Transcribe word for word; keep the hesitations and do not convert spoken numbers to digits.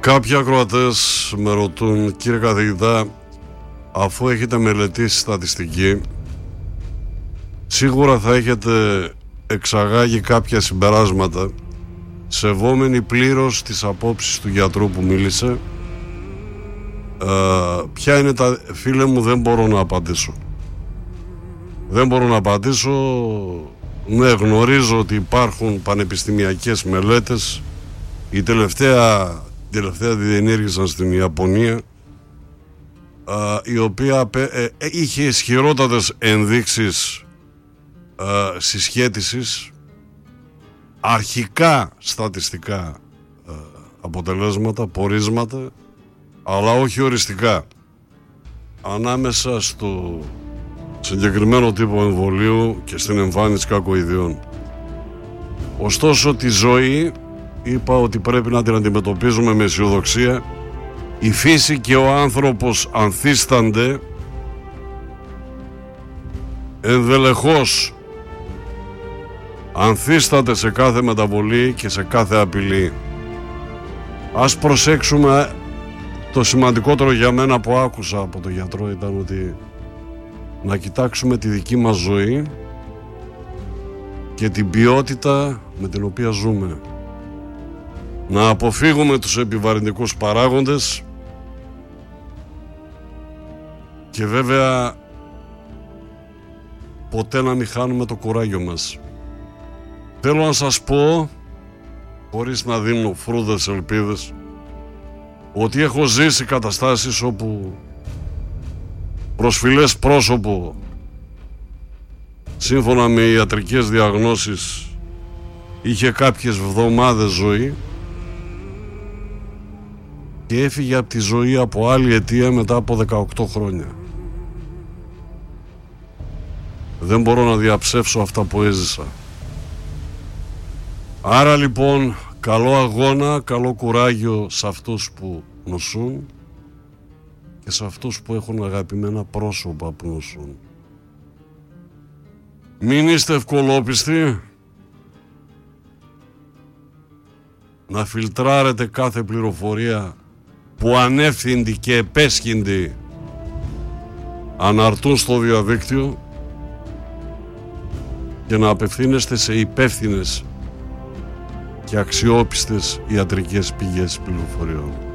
Κάποιοι ακροατές με ρωτούν, κύριε καθηγητά, αφού έχετε μελετήσει στατιστική, σίγουρα θα έχετε εξαγάγει κάποια συμπεράσματα, σεβόμενοι πλήρως τις απόψεις του γιατρού που μίλησε. ε, Ποια είναι τα... Φίλε μου, δεν μπορώ να απαντήσω. Δεν μπορώ να απαντήσω. Ναι, γνωρίζω ότι υπάρχουν πανεπιστημιακές μελέτες. Η τελευταία, τελευταία διενήργησαν στην Ιαπωνία, η οποία ε, είχε ισχυρότατες ενδείξεις ε, συσχέτισης, αρχικά στατιστικά ε, αποτελέσματα, πορίσματα, αλλά όχι οριστικά, ανάμεσα στο συγκεκριμένο τύπο εμβολίου και στην εμφάνιση κακοειδιών. Ωστόσο, τη ζωή είπα ότι πρέπει να την αντιμετωπίζουμε με αισιοδοξία. Η φύση και ο άνθρωπος ανθίστανται ενδελεχώς, ανθίσταται σε κάθε μεταβολή και σε κάθε απειλή. Ας προσέξουμε. Το σημαντικότερο για μένα που άκουσα από τον γιατρό ήταν ότι να κοιτάξουμε τη δική μας ζωή και την ποιότητα με την οποία ζούμε. Να αποφύγουμε τους επιβαρυντικούς παράγοντες και βέβαια ποτέ να μην χάνουμε το κουράγιο μας. Θέλω να σας πω, χωρίς να δίνω φρούδες ελπίδες, ότι έχω ζήσει καταστάσεις όπου προσφυλές πρόσωπο, σύμφωνα με ιατρικές διαγνώσεις, είχε κάποιες εβδομάδες ζωή και έφυγε από τη ζωή από άλλη αιτία μετά από δεκαοκτώ χρόνια. Δεν μπορώ να διαψεύσω αυτά που έζησα. Άρα λοιπόν, καλό αγώνα, καλό κουράγιο σε αυτούς που νοσούν και σε αυτούς που έχουν αγαπημένα πρόσωπα που νοσούν. Μην είστε ευκολόπιστοι. Να φιλτράρετε κάθε πληροφορία που ανεύθυντη και επέσχυντη αναρτούν στο διαδίκτυο και να απευθύνεστε σε υπεύθυνες και αξιόπιστες ιατρικές πηγές πληροφοριών.